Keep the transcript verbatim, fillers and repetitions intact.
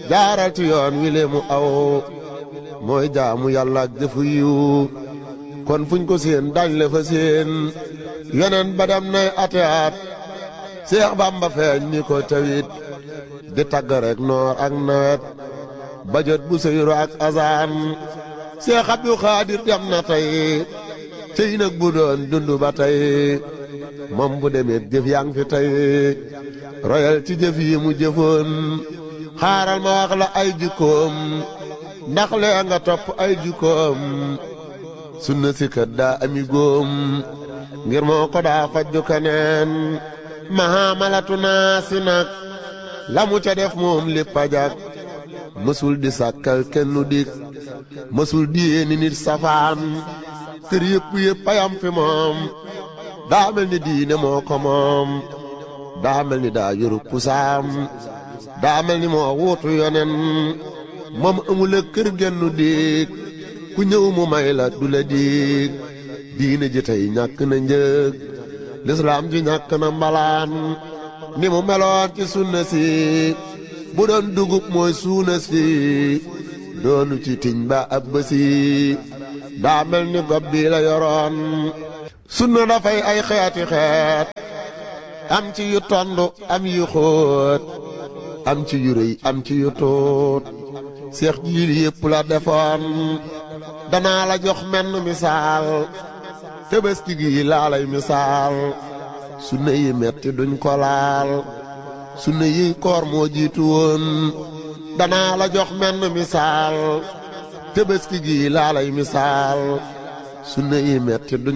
jaaral ci yoon wi le mu aw mooy jaamu yàlla ak jëfu yiw kon fuñ ko seen dañ le fa seen yonen ba dem nay ate at Seex Bamba feeñ ni ko tawit di tagg rek noor ak nawet ba jot bu seyru ak azaan Seex Abdu Xaadir dem na tey cey nag bu doon dund ba tey moom bu demet jëf yaa ngi fi tey royal ci jëf yi mu jëfoon xaaral ma wax la ay jikkoom ndax lee nga topp ay jikkoom sunna si kat daa ami góom ngir moo ko daa fajju kaneen mahamalatu naa si nag la mu ca def moom lépp a jag mësul di sàkkal kenn dik mësul di yéeni nit safaan kër yëpp yëpp ayam fi moom daa mel ni diine moo ko moom daa mel ni daa yoru pusaam daa mel ni moo wuutu yonen moom amul ak kër gennu dig ku ñëw mu may la du la dig diine ji tey ñàkk na njëg lislaam ji ñàkk na mbalaan ni mu meloon ci sunna si bu doon dugub mooy suuna si doonu ci tiñ ba ab bësi daa mel ni gob bi la yoroon sunna dafay ay xeeti xeet am ci yu tondu am yu xóot am ci yu rëy am ci yu tuut seex jiil yépp la defoon danaa la jox menn misaal Tabaski gi laa lay misaal sunna yi metti duñ ko laal sunna yi koor moo jiitu woon danaa la jox menn misaal Tabaski gi laa lay misaal sunna yi metti duñ